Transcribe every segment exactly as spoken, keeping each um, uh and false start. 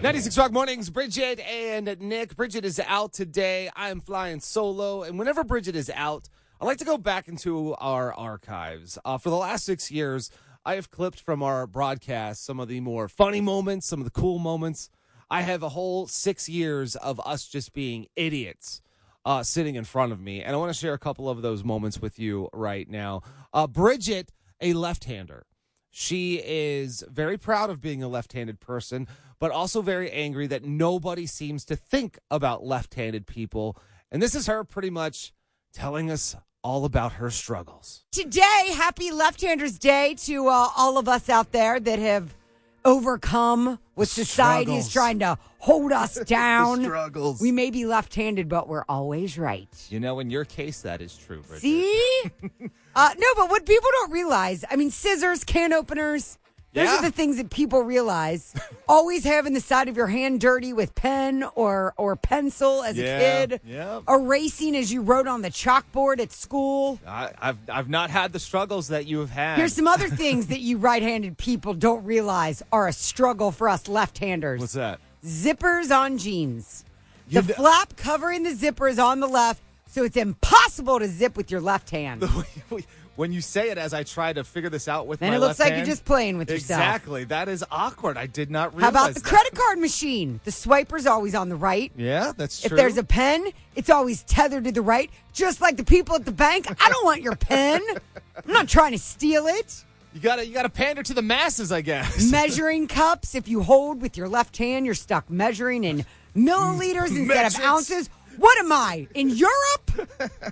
ninety-six Rock Mornings, Bridget and Nick. Bridget is out today. I am flying solo. And whenever Bridget is out, I like to go back into our archives. Uh, for the last six years, I have clipped from our broadcast some of the more funny moments, some of the cool moments. I have a whole six years of us just being idiots uh, sitting in front of me. And I want to share a couple of those moments with you right now. Uh, Bridget, a left-hander. She is very proud of being a left-handed person, but also very angry that nobody seems to think about left-handed people. And this is her pretty much telling us all about her struggles. Today, happy Left-Handers Day to uh, all of us out there that have overcome what society is trying to hold us down. Struggles. We may be left-handed, but we're always right. You know, in your case, that is true, Bridget. See? uh, no, but what people don't realize, I mean, scissors, can openers, those Yeah. are the things that people realize. Always having the side of your hand dirty with pen or, or pencil as Yeah, a kid. yeah. Erasing as you wrote on the chalkboard at school. I, I've I've not had the struggles that you have had. Here's some other things that you right-handed people don't realize are a struggle for us left-handers. What's that? Zippers on jeans. The You d- flap covering the zipper is on the left, so it's impossible to zip with your left hand. When you say it as I try to figure this out with Then my it looks left like hand, you're just playing with yourself. Exactly. That is awkward. I did not How realize about the that. credit card machine? The swiper's always on the right. Yeah, that's If true. there's a pen, it's always tethered to the right, just like the people at the bank. I don't want your pen. I'm not trying to steal it. You gotta you gotta pander to the masses, I guess. Measuring cups, if you hold with your left hand, you're stuck measuring in milliliters instead Metrics. of ounces. What am I, in Europe?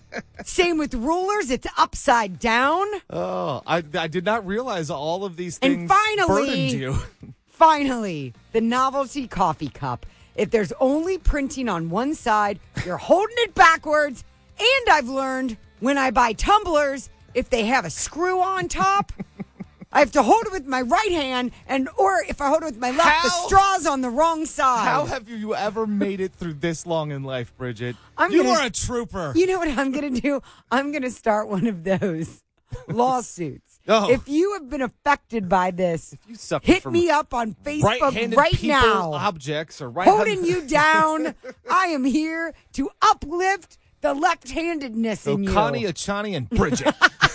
Same with rulers, it's upside down. Oh, I I did not realize all of these And things finally- burdened you. Finally, the novelty coffee cup. If there's only printing on one side, you're holding it backwards. And I've learned when I buy tumblers, if they have a screw on top, I have to hold it with my right hand, and or if I hold it with my left, the How? straw's on the wrong side. How have you ever made it through this long in life, Bridget? I'm you gonna- are a trooper. You know what I'm going to do? I'm going to start one of those lawsuits. Oh. If you have been affected by this, you suffer hit from me up on Facebook right-handed right people, now. objects, or right Holding you down. I am here to uplift the left-handedness So in you. Connie, Achani, and Bridget.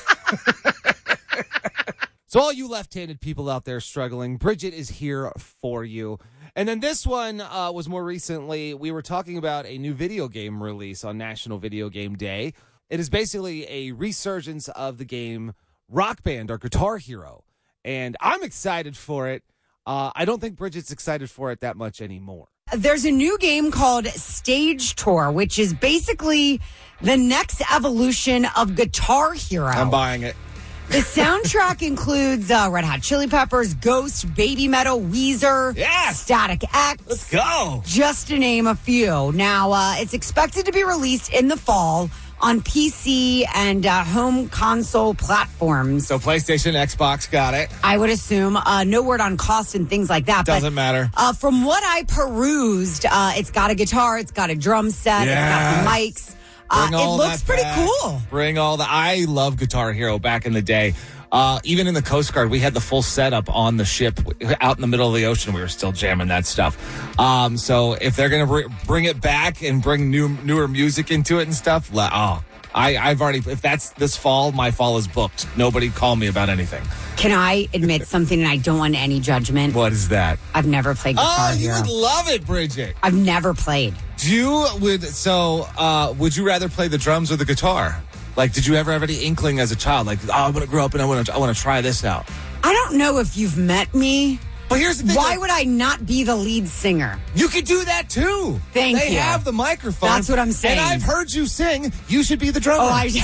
So all you left-handed people out there struggling, Bridget is here for you. And then this one uh, was more recently. We were talking about a new video game release on National Video Game Day. It is basically a resurgence of the game Rock Band or Guitar Hero. And I'm excited for it. Uh, I don't think Bridget's excited for it that much anymore. There's a new game called Stage Tour, which is basically the next evolution of Guitar Hero. I'm buying it. The soundtrack includes uh, Red Hot Chili Peppers, Ghost, Baby Metal, Weezer, Yes! Static X. Let's go. Just to name a few. Now, uh, it's expected to be released in the fall on P C and uh, home console platforms. So PlayStation, Xbox, got it. I would assume. Uh, no word on cost and things like that. Doesn't but, matter. Uh, from what I perused, uh, it's got a guitar, it's got a drum set, it's got the mics. Uh, Bring all it looks that pretty back. cool. Bring all the. I love Guitar Hero back in the day. Uh, even in the Coast Guard, we had the full setup on the ship out in the middle of the ocean. We were still jamming that stuff. Um, so if they're going to br- bring it back and bring new newer music into it and stuff, le- oh, I, I've already. If that's this fall, my fall is booked. Nobody call me about anything. Can I admit something, and I don't want any judgment? What is that? I've never played Guitar Oh, you Hero. would love it, Bridget. I've never played. Do you would so? Uh, would you rather play the drums or the guitar? Like, did you ever have any inkling as a child? Like, oh, I want to grow up and I want to, I want to try this out. I don't know if you've met me. But here's the thing. Why like, would I not be the lead singer? you could do that too. Thank they you. They have the microphone. That's what I'm saying. And I've heard you sing. You should be the drummer. Oh, I.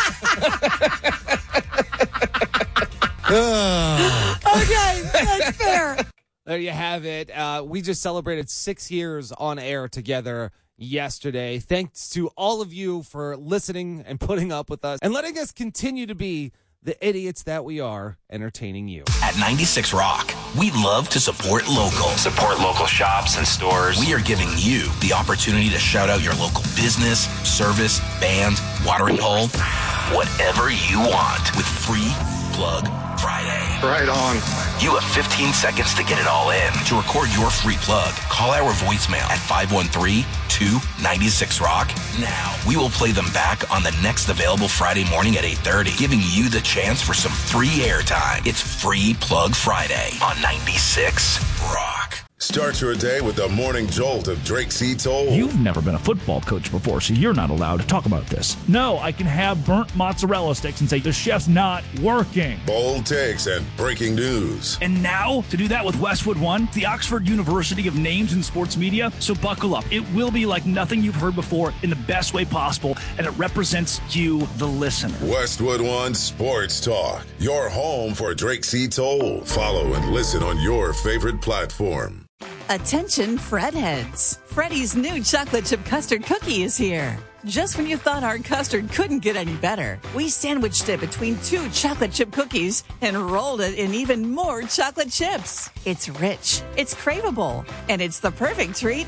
Okay, that's fair. There you have it. Uh, we just celebrated six years on air together yesterday. Thanks to all of you for listening and putting up with us and letting us continue to be the idiots that we are, entertaining you. At ninety-six Rock, we love to support local. Support local shops and stores. We are giving you the opportunity to shout out your local business, service, band, watering hole, whatever you want with free Plug Friday. Right on. You have fifteen seconds to get it all in. To record your free plug, call our voicemail at five one three, two nine six, rock now. We will play them back on the next available Friday morning at eight thirty, giving you the chance for some free airtime. It's Free Plug Friday on ninety-six Rock. Start your day with the morning jolt of Drake C. Toll. You've never been a football coach before, so you're not allowed to talk about this. No, I can have burnt mozzarella sticks and say the chef's not working. Bold takes and breaking news. And now, to do that with Westwood One, the Oxford University of names in sports media, so buckle up. It will be like nothing you've heard before in the best way possible, and it represents you, the listener. Westwood One Sports Talk, your home for Drake C. Toll. Follow and listen on your favorite platform. Attention Fred heads. Freddy's new chocolate chip custard cookie is here. Just when you thought our custard couldn't get any better, we sandwiched it between two chocolate chip cookies and rolled it in even more chocolate chips. It's rich, it's craveable, and it's the perfect treat